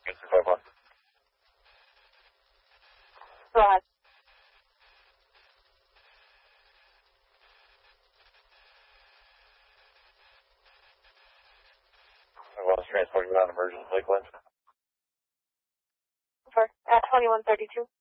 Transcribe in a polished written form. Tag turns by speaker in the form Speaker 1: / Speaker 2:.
Speaker 1: 251.
Speaker 2: Go ahead.
Speaker 1: Well, transporting you on emergency Lakeland.
Speaker 2: For at 2132.